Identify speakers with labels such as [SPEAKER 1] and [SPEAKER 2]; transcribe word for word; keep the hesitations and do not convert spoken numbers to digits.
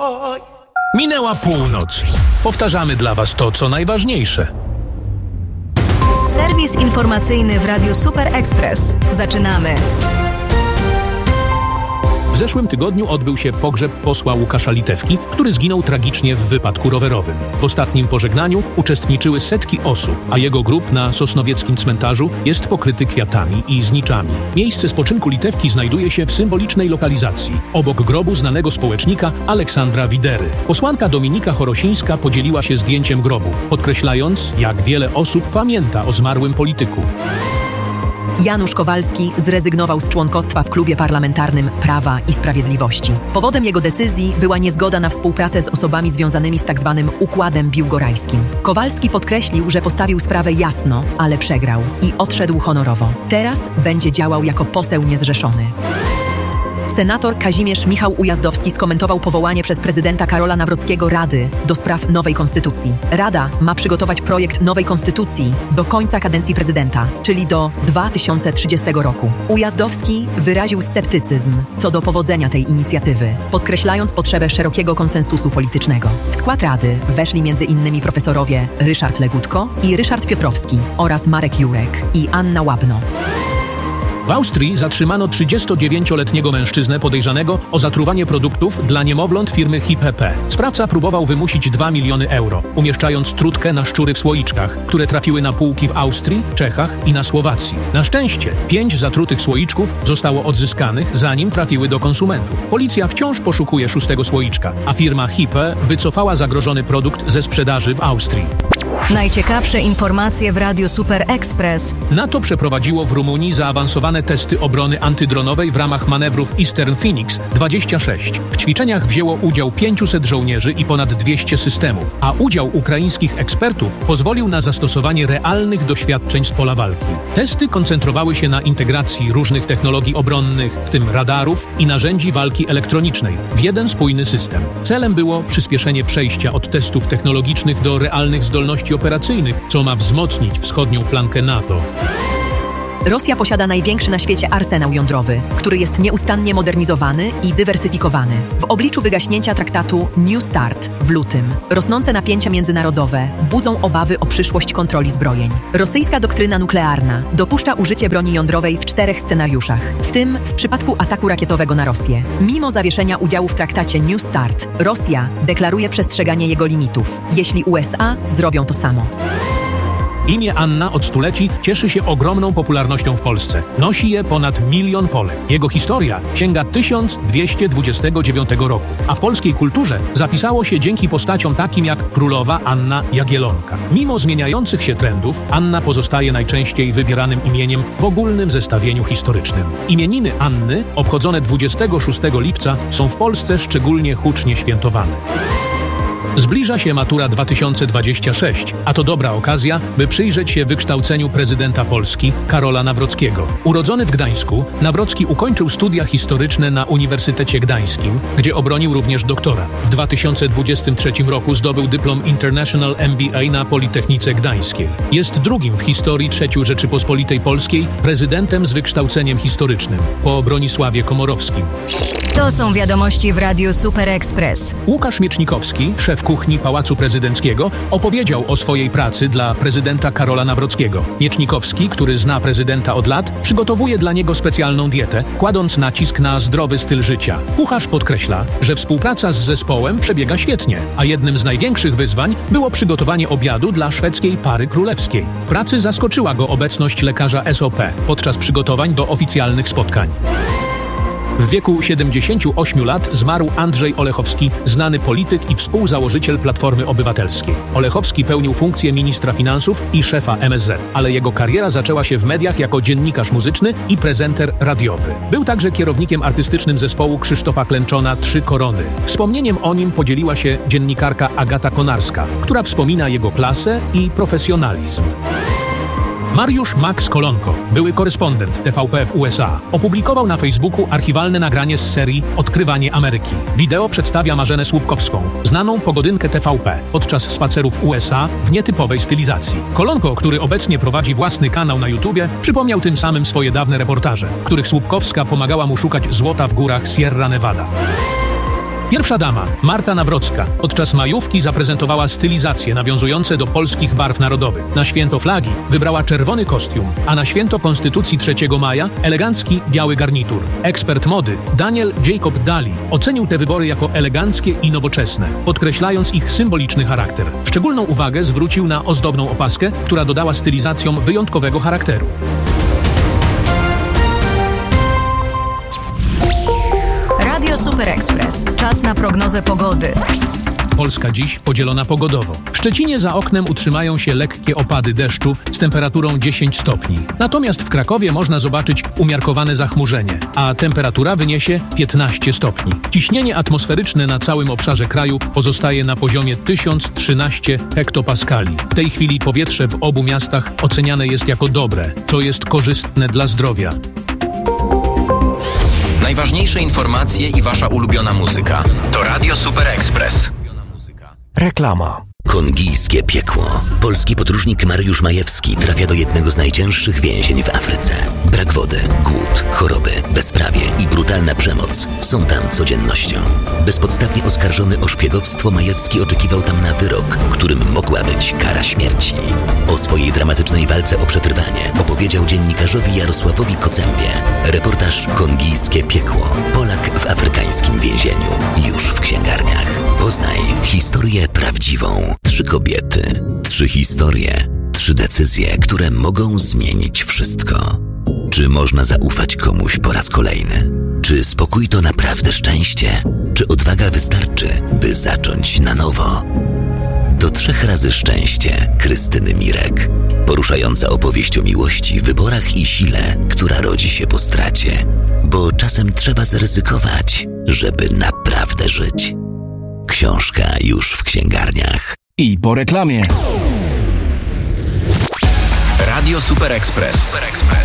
[SPEAKER 1] Minęła północ. Powtarzamy dla Was to, co najważniejsze.
[SPEAKER 2] Serwis informacyjny w Radiu Super Express. Zaczynamy.
[SPEAKER 1] W zeszłym tygodniu odbył się pogrzeb posła Łukasza Litewki, który zginął tragicznie w wypadku rowerowym. W ostatnim pożegnaniu uczestniczyły setki osób, a jego grób na sosnowieckim cmentarzu jest pokryty kwiatami i zniczami. Miejsce spoczynku Litewki znajduje się w symbolicznej lokalizacji, obok grobu znanego społecznika Aleksandra Widery. Posłanka Dominika Chorosińska podzieliła się zdjęciem grobu, podkreślając, jak wiele osób pamięta o zmarłym polityku.
[SPEAKER 3] Janusz Kowalski zrezygnował z członkostwa w klubie parlamentarnym Prawa i Sprawiedliwości. Powodem jego decyzji była niezgoda na współpracę z osobami związanymi z tzw. układem biłgorajskim. Kowalski podkreślił, że postawił sprawę jasno, ale przegrał i odszedł honorowo. Teraz będzie działał jako poseł niezrzeszony. Senator Kazimierz Michał Ujazdowski skomentował powołanie przez prezydenta Karola Nawrockiego Rady do spraw nowej konstytucji. Rada ma przygotować projekt nowej konstytucji do końca kadencji prezydenta, czyli do dwa tysiące trzydziestego roku. Ujazdowski wyraził sceptycyzm co do powodzenia tej inicjatywy, podkreślając potrzebę szerokiego konsensusu politycznego. W skład Rady weszli między innymi profesorowie Ryszard Legutko i Ryszard Piotrowski oraz Marek Jurek i Anna Łabno.
[SPEAKER 1] W Austrii zatrzymano trzydziestodziewięcioletniego mężczyznę podejrzanego o zatruwanie produktów dla niemowląt firmy H I P P. Sprawca próbował wymusić dwa miliony euro, umieszczając trutkę na szczury w słoiczkach, które trafiły na półki w Austrii, Czechach i na Słowacji. Na szczęście pięć zatrutych słoiczków zostało odzyskanych, zanim trafiły do konsumentów. Policja wciąż poszukuje szóstego słoiczka, a firma H I P wycofała zagrożony produkt ze sprzedaży w Austrii.
[SPEAKER 2] Najciekawsze informacje w Radiu Super Express.
[SPEAKER 1] NATO przeprowadziło w Rumunii zaawansowane testy obrony antydronowej w ramach manewrów Eastern Phoenix dwadzieścia sześć. W ćwiczeniach wzięło udział pięciuset żołnierzy i ponad dwieście systemów, a udział ukraińskich ekspertów pozwolił na zastosowanie realnych doświadczeń z pola walki. Testy koncentrowały się na integracji różnych technologii obronnych, w tym radarów i narzędzi walki elektronicznej, w jeden spójny system. Celem było przyspieszenie przejścia od testów technologicznych do realnych zdolności operacyjnych, co ma wzmocnić wschodnią flankę NATO.
[SPEAKER 3] Rosja posiada największy na świecie arsenał jądrowy, który jest nieustannie modernizowany i dywersyfikowany. W obliczu wygaśnięcia traktatu New START w lutym rosnące napięcia międzynarodowe budzą obawy o przyszłość kontroli zbrojeń. Rosyjska doktryna nuklearna dopuszcza użycie broni jądrowej w czterech scenariuszach, w tym w przypadku ataku rakietowego na Rosję. Mimo zawieszenia udziału w traktacie New START, Rosja deklaruje przestrzeganie jego limitów, jeśli U S A zrobią to samo.
[SPEAKER 1] Imię Anna od stuleci cieszy się ogromną popularnością w Polsce. Nosi je ponad milion Polek. Jego historia sięga tysiąc dwieście dwudziestego dziewiątego roku, a w polskiej kulturze zapisało się dzięki postaciom takim jak królowa Anna Jagiellonka. Mimo zmieniających się trendów, Anna pozostaje najczęściej wybieranym imieniem w ogólnym zestawieniu historycznym. Imieniny Anny, obchodzone dwudziestego szóstego lipca, są w Polsce szczególnie hucznie świętowane. Zbliża się matura dwa tysiące dwudziesty szósty, a to dobra okazja, by przyjrzeć się wykształceniu prezydenta Polski Karola Nawrockiego. Urodzony w Gdańsku, Nawrocki ukończył studia historyczne na Uniwersytecie Gdańskim, gdzie obronił również doktorat. W dwa tysiące dwudziestym trzecim roku zdobył dyplom International M B A na Politechnice Gdańskiej. Jest drugim w historii trzeciej Rzeczypospolitej Polskiej prezydentem z wykształceniem historycznym, po Bronisławie Komorowskim.
[SPEAKER 2] To są wiadomości w Radiu Super Express.
[SPEAKER 1] Łukasz Miecznikowski, szef kuchni Pałacu Prezydenckiego, opowiedział o swojej pracy dla prezydenta Karola Nawrockiego. Miecznikowski, który zna prezydenta od lat, przygotowuje dla niego specjalną dietę, kładąc nacisk na zdrowy styl życia. Kucharz podkreśla, że współpraca z zespołem przebiega świetnie, a jednym z największych wyzwań było przygotowanie obiadu dla szwedzkiej pary królewskiej. W pracy zaskoczyła go obecność lekarza S O P podczas przygotowań do oficjalnych spotkań. W wieku siedemdziesięciu ośmiu lat zmarł Andrzej Olechowski, znany polityk i współzałożyciel Platformy Obywatelskiej. Olechowski pełnił funkcję ministra finansów i szefa M S Z, ale jego kariera zaczęła się w mediach jako dziennikarz muzyczny i prezenter radiowy. Był także kierownikiem artystycznym zespołu Krzysztofa Klęczona Trzy Korony. Wspomnieniem o nim podzieliła się dziennikarka Agata Konarska, która wspomina jego klasę i profesjonalizm. Mariusz Max Kolonko, były korespondent T V P w U S A, opublikował na Facebooku archiwalne nagranie z serii Odkrywanie Ameryki. Wideo przedstawia Marzenę Słupkowską, znaną pogodynkę T V P, podczas spacerów w U S A w nietypowej stylizacji. Kolonko, który obecnie prowadzi własny kanał na YouTubie, przypomniał tym samym swoje dawne reportaże, w których Słupkowska pomagała mu szukać złota w górach Sierra Nevada. Pierwsza dama, Marta Nawrocka, podczas majówki zaprezentowała stylizacje nawiązujące do polskich barw narodowych. Na święto flagi wybrała czerwony kostium, a na święto Konstytucji trzeciego maja elegancki biały garnitur. Ekspert mody Daniel Jacob Daly ocenił te wybory jako eleganckie i nowoczesne, podkreślając ich symboliczny charakter. Szczególną uwagę zwrócił na ozdobną opaskę, która dodała stylizacjom wyjątkowego charakteru.
[SPEAKER 2] Radio Super Express. Czas na prognozę pogody.
[SPEAKER 1] Polska dziś podzielona pogodowo. W Szczecinie za oknem utrzymają się lekkie opady deszczu z temperaturą dziesięć stopni. Natomiast w Krakowie można zobaczyć umiarkowane zachmurzenie, a temperatura wyniesie piętnaście stopni. Ciśnienie atmosferyczne na całym obszarze kraju pozostaje na poziomie tysiąc trzynaście hektopaskali. W tej chwili powietrze w obu miastach oceniane jest jako dobre, co jest korzystne dla zdrowia.
[SPEAKER 4] Najważniejsze informacje i wasza ulubiona muzyka to Radio Super Express.
[SPEAKER 5] Reklama.
[SPEAKER 6] Kongijskie piekło. Polski podróżnik Mariusz Majewski trafia do jednego z najcięższych więzień w Afryce. Brak wody, głód, choroby, bezprawie i brutalna przemoc są tam codziennością. Bezpodstawnie oskarżony o szpiegowstwo, Majewski oczekiwał tam na wyrok, którym mogła być kara śmierci. O swojej dramatycznej walce o przetrwanie opowiedział dziennikarzowi Jarosławowi Kocębie. Reportaż Kongijskie piekło. Polak w afrykańskim więzieniu. Już w księgarniach. Poznaj historię prawdziwą. Trzy kobiety, trzy historie, trzy decyzje, które mogą zmienić wszystko. Czy można zaufać komuś po raz kolejny? Czy spokój to naprawdę szczęście? Czy odwaga wystarczy, by zacząć na nowo? To trzech razy szczęście Krystyny Mirek. Poruszająca opowieść o miłości, wyborach i sile, która rodzi się po stracie. Bo czasem trzeba zaryzykować, żeby naprawdę żyć. Książka już w księgarniach.
[SPEAKER 5] I po reklamie.
[SPEAKER 4] Radio Super Express. Super Express.